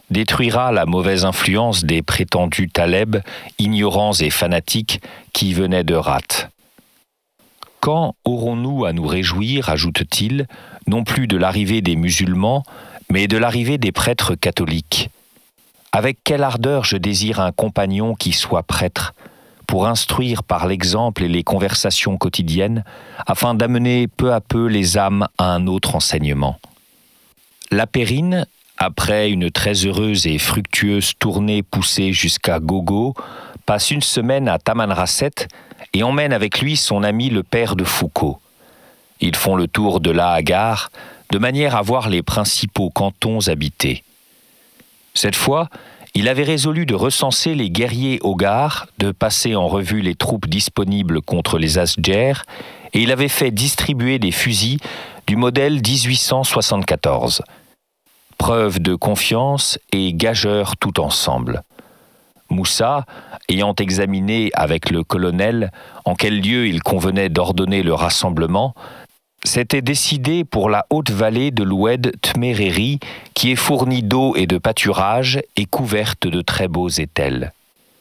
détruira la mauvaise influence des prétendus talebs, ignorants et fanatiques, qui venaient de Rat. Quand aurons-nous à nous réjouir, ajoute-t-il, non plus de l'arrivée des musulmans, mais de l'arrivée des prêtres catholiques ? Avec quelle ardeur je désire un compagnon qui soit prêtre, pour instruire par l'exemple et les conversations quotidiennes, afin d'amener peu à peu les âmes à un autre enseignement. La Périne, après une très heureuse et fructueuse tournée poussée jusqu'à Gogo, passe une semaine à Tamanrasset et emmène avec lui son ami le père de Foucault. Ils font le tour de l'Ahagar, de manière à voir les principaux cantons habités. Cette fois, il avait résolu de recenser les guerriers Ogars, de passer en revue les troupes disponibles contre les Asdjers, et il avait fait distribuer des fusils du modèle 1874. Preuve de confiance et gageur tout ensemble. Moussa, ayant examiné avec le colonel en quel lieu il convenait d'ordonner le rassemblement, s'était décidé pour la haute vallée de l'Oued Tmereri, qui est fournie d'eau et de pâturage et couverte de très beaux étels.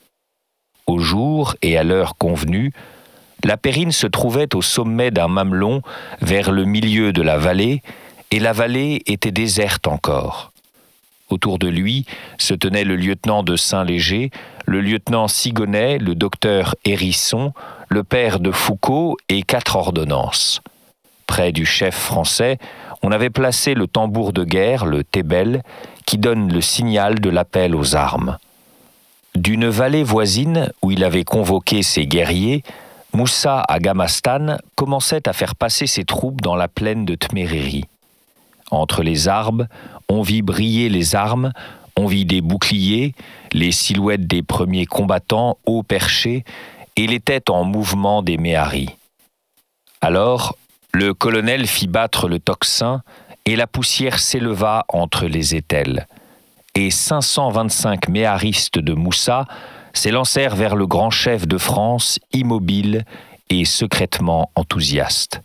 Au jour et à l'heure convenue, la Périne se trouvait au sommet d'un mamelon vers le milieu de la vallée, et la vallée était déserte encore. Autour de lui se tenaient le lieutenant de Saint-Léger, le lieutenant Sigonnet, le docteur Hérisson, le père de Foucault et 4 ordonnances. Près du chef français, on avait placé le tambour de guerre, le tébel, qui donne le signal de l'appel aux armes. D'une vallée voisine, où il avait convoqué ses guerriers, Moussa Agamastan commençait à faire passer ses troupes dans la plaine de Tmereri. Entre les arbres, on vit briller les armes, on vit des boucliers, les silhouettes des premiers combattants haut perchés et les têtes en mouvement des méharis. Alors, le colonel fit battre le tocsin et la poussière s'éleva entre les étels. Et 525 méharistes de Moussa s'élancèrent vers le grand chef de France, immobile et secrètement enthousiaste.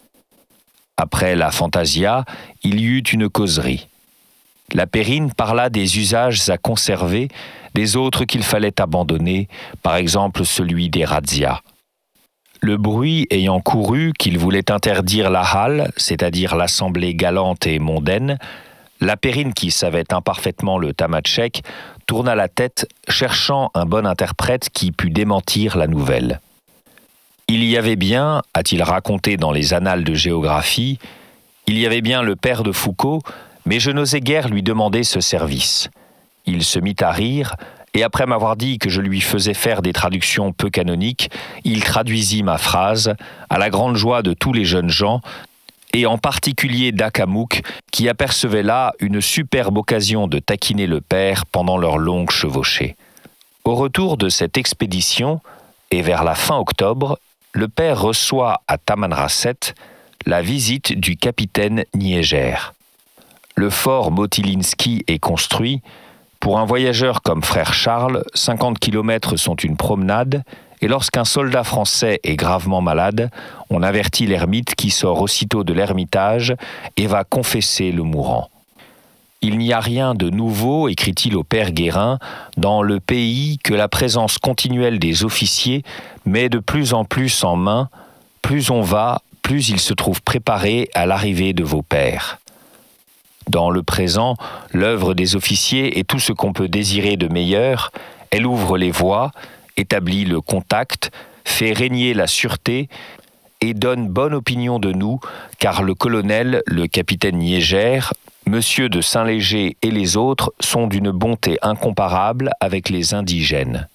Après la fantasia, il y eut une causerie. La Périne parla des usages à conserver, des autres qu'il fallait abandonner, par exemple celui des razzias. Le bruit ayant couru qu'il voulait interdire la halle, c'est-à-dire l'assemblée galante et mondaine, la Périne, qui savait imparfaitement le tamatchek, tourna la tête, cherchant un bon interprète qui pût démentir la nouvelle. Il y avait bien, a-t-il raconté dans les annales de géographie, il y avait bien le père de Foucault, mais je n'osais guère lui demander ce service. Il se mit à rire, et après m'avoir dit que je lui faisais faire des traductions peu canoniques, il traduisit ma phrase, à la grande joie de tous les jeunes gens, et en particulier d'Akamouk, qui apercevait là une superbe occasion de taquiner le père pendant leur longue chevauchée. Au retour de cette expédition, et vers la fin octobre, le père reçoit à Tamanrasset la visite du capitaine Niéger. Le fort Motilinski est construit. Pour un voyageur comme frère Charles, 50 kilomètres sont une promenade, et lorsqu'un soldat français est gravement malade, on avertit l'ermite qui sort aussitôt de l'ermitage et va confesser le mourant. Il n'y a rien de nouveau, écrit-il au père Guérin, dans le pays que la présence continuelle des officiers met de plus en plus en main. Plus on va, plus il se trouve préparé à l'arrivée de vos pères. Dans le présent, l'œuvre des officiers est tout ce qu'on peut désirer de meilleur. Elle ouvre les voies, établit le contact, fait régner la sûreté et donne bonne opinion de nous, car le colonel, le capitaine Niéger, Monsieur de Saint-Léger et les autres sont d'une bonté incomparable avec les indigènes.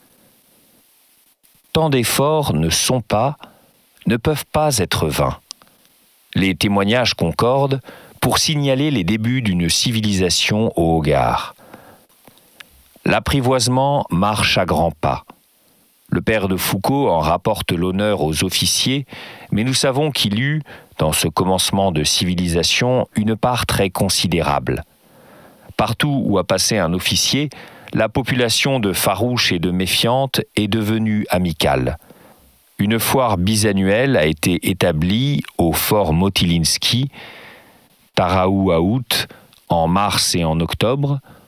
Tant d'efforts ne peuvent pas être vains. Les témoignages concordent pour signaler les débuts d'une civilisation au Hogar. L'apprivoisement marche à grands pas. Le père de Foucault en rapporte l'honneur aux officiers, mais nous savons qu'il eut, dans ce commencement de civilisation, une part très considérable. Partout où a passé un officier, la population de farouche et de méfiante est devenue amicale. Une foire bisannuelle a été établie au fort Motilinski, Taraou-Aout, en mars et en octobre,